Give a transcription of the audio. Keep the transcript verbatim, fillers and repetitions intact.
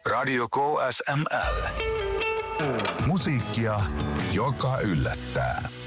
Radio K S M L. Musiikkia, joka yllättää.